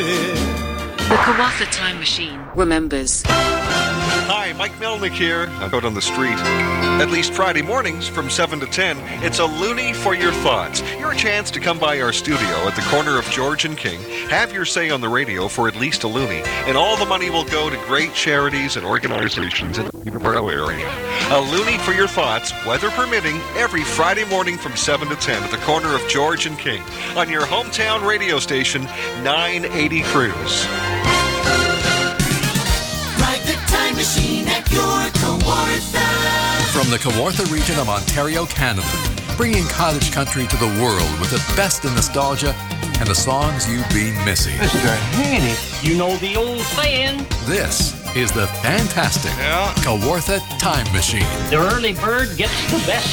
The Kawartha Time Machine remembers. Hi, Mike Melnick here. I'm out on the street. At least Friday mornings from 7 to 10, it's a Looney for your thoughts. Your chance to come by our studio at the corner of George and King, have your say on the radio for at least a Looney, and all the money will go to great charities and organizations in the Peterborough area. A Looney for your thoughts, weather permitting, every Friday morning from 7 to 10 at the corner of George and King on your hometown radio station, 980 Cruise. Time machine at your Kawartha. From the Kawartha region of Ontario, Canada, bringing cottage country to the world with the best in nostalgia and the songs you've been missing. Mr. Haney, you know the old saying. This is the fantastic Kawartha Time Machine. The early bird gets the best